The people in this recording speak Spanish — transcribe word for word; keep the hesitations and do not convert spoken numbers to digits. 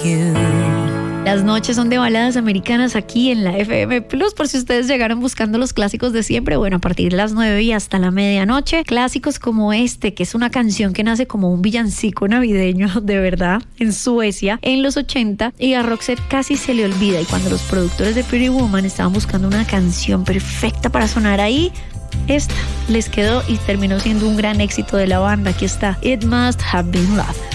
you. Las noches son de baladas americanas aquí en la F M Plus, por si ustedes llegaron buscando los clásicos de siempre. Bueno, a partir de las nueve y hasta la medianoche, clásicos como este, que es una canción que nace como un villancico navideño, de verdad, en Suecia, en los ochenta, y a Roxette casi se le olvida. Y cuando los productores de Pretty Woman estaban buscando una canción perfecta para sonar ahí, esta les quedó y terminó siendo un gran éxito de la banda. Aquí está, It Must Have Been Love.